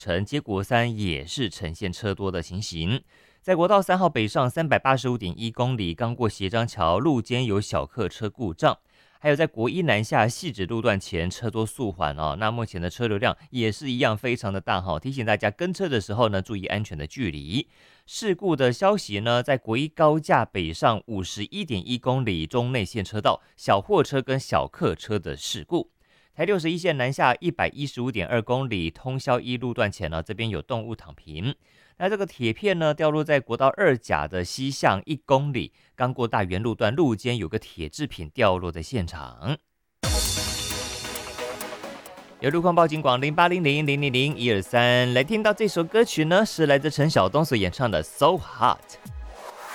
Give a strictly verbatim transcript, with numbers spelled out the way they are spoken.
城接国三也是呈现车多的情形。在国道三号北上三百八十五点一公里，刚过斜张桥，路肩有小客车故障。还有在国一南下汐止路段前车多速缓哦，那目前的车流量也是一样非常的大哈，提醒大家跟车的时候呢，注意安全的距离。事故的消息呢，在国一高架北上五十一点一公里中内线车道，小货车跟小客车的事故。台六十一线南下一百一十五点二公里，通霄一路段前呢，这边有动物躺平。那这个铁片呢，掉落在国道二甲的西向一公里，刚过大园路段路肩有个铁制品掉落在现场。有路况报警广零八零零零零零一二三，来听到这首歌曲呢，是来自陈晓东所演唱的《So Hot》。